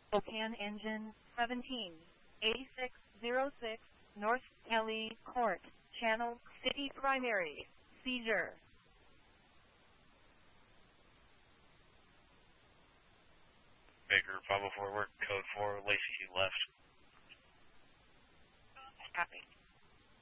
Spokane engine 17A606 North Kelly Court, Channel City Primary, seizure. Baker, Bravo forward, code 4, Lacey left. Copy.